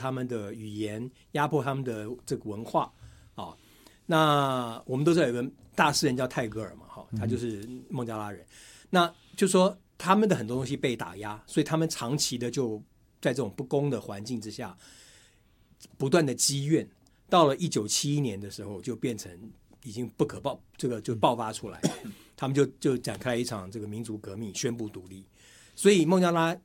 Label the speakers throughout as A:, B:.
A: 他们的语言，压迫他们的这个文化啊。那我们都知道有个大诗人叫泰戈尔嘛，他就是孟加拉人。那就说他们的很多东西被打压，所以他们长期的就在这种不公的环境之下，不断的积怨。到了1971年的时候，就变成已经不可爆，这个就爆发出来，他们就展开一场这个民族革命，宣布独立。所以孟加拉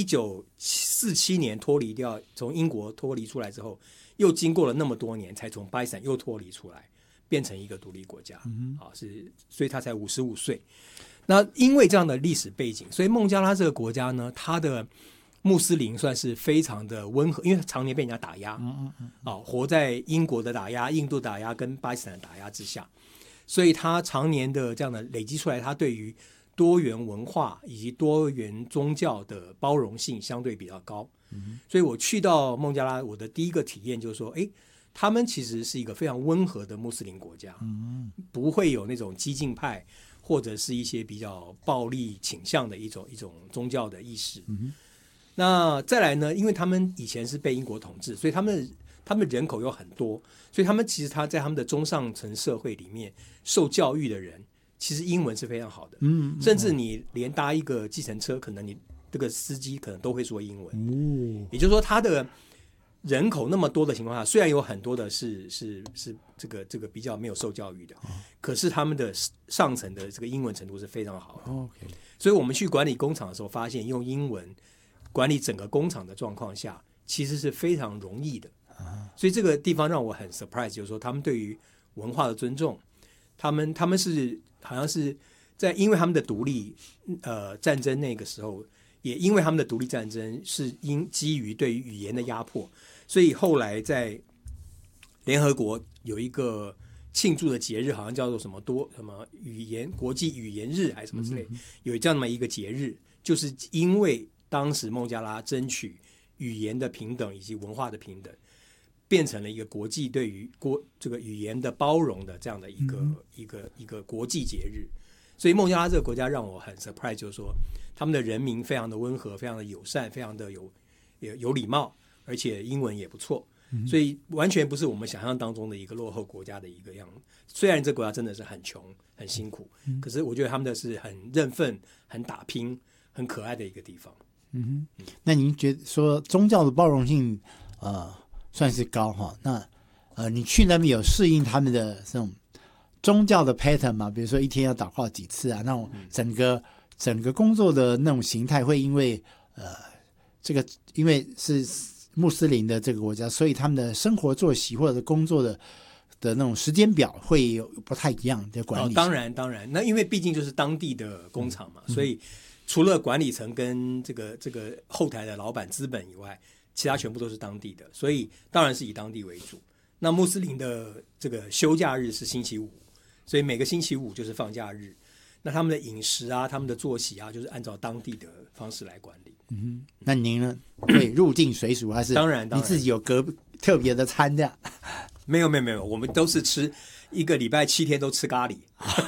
A: 1947年从英国脱离出来之后，又经过了那么多年，才从巴基斯坦又脱离出来，变成一个独立国家。所以他才55岁。那因为这样的历史背景，所以孟加拉这个国家呢，它的穆斯林算是非常的温和，因为常年被人家打压，活在英国的打压、印度打压跟巴基斯坦的打压之下，所以他常年的这样的累积出来，他对于多元文化以及多元宗教的包容性相对比较高。所以我去到孟加拉，我的第一个体验就是说，他们其实是一个非常温和的穆斯林国家，不会有那种激进派或者是一些比较暴力倾向的一种宗教的意识。那再来呢，因为他们以前是被英国统治，所以他们人口有很多，所以其实在他们的中上层社会里面受教育的人，其实英文是非常好的。甚至你连搭一个计程车，可能你这个司机可能都会说英文。也就是说，他的人口那么多的情况下，虽然有很多的是这个比较没有受教育的，可是他们的上层的这个英文程度是非常好的。所以我们去管理工厂的时候，发现用英文管理整个工厂的状况下，其实是非常容易的。所以这个地方让我很 surprise， 就是说他们对于文化的尊重，他们是好像是因为他们的独立战争那个时候，也因为他们的独立战争是基于对于语言的压迫，所以后来在联合国有一个庆祝的节日，好像叫做什么国际语言日还是什么之类，有这样的一个节日，就是因为当时孟加拉争取语言的平等以及文化的平等，变成了一个国际对于这个语言的包容的这样的一个国际节日。所以孟加拉这个国家让我很 surprise， 就是说他们的人民非常的温和，非常的友善，非常的有礼貌，而且英文也不错。所以完全不是我们想象当中的一个落后国家的一个样子。虽然这个国家真的是很穷很辛苦，可是我觉得他们的是很认份、很打拼、很可爱的一个地方。
B: 那您觉得说宗教的包容性算是高哈？那你去那边有适应他们的这种宗教的 pattern 吗？比如说一天要祷告几次啊？那种整个工作的那种形态会因为因为是穆斯林的这个国家，所以他们的生活作息或者工作的那种时间表会有不太一样的管理。
A: 当然，那因为毕竟就是当地的工厂嘛，所以除了管理层跟这个后台的老板资本以外，其他全部都是当地的，所以当然是以当地为主。那穆斯林的这个休假日是星期五，所以每个星期五就是放假日。那他们的饮食啊，他们的作息啊，就是按照当地的方式来管理。
B: 那您呢？会入境随俗还是？
A: 当然，
B: 你自己有特别的餐这样？
A: 没有，我们都是吃一个礼拜7天都吃咖喱。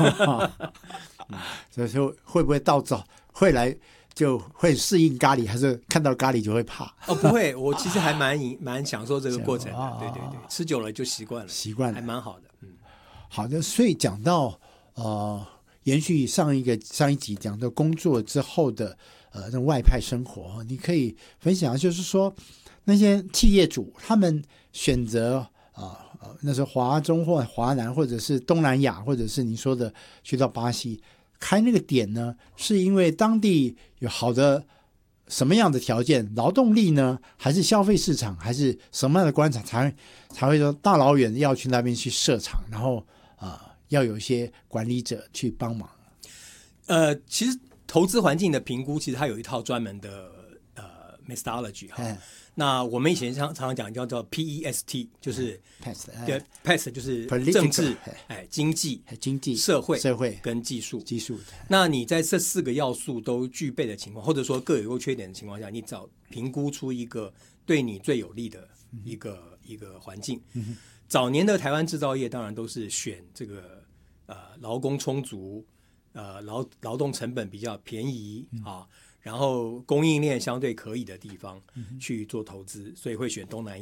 B: 所以说会不会会来就会适应咖喱，还是看到咖喱就会怕？
A: 不会，我其实还蛮享受这个过程的。对，吃久了就习惯了，还蛮好的。
B: 好的。所以讲到延续上一集讲到工作之后的那种外派生活，你可以分享，就是说那些企业主他们选择那是华中或华南或者是东南亚，或者是你说的去到巴西开那个点呢，是因为当地有好的什么样的条件，劳动力呢，还是消费市场，还是什么样的观察才会说大老远要去那边去设厂，然后要有一些管理者去帮忙？
A: 其实投资环境的评估，其实它有一套专门的methodology。那我们以前常常讲叫做 PEST， 就是 PEST 就是政治、经济、社会跟技术。那你在这4个要素都具备的情况，或者说各有优缺点的情况下，你找评估出一个对你最有利的一个环境。早年的台湾制造业当然都是选这个劳工充足，劳动成本比较便宜然后供应链相对可以的地方去做投资，所以会选东南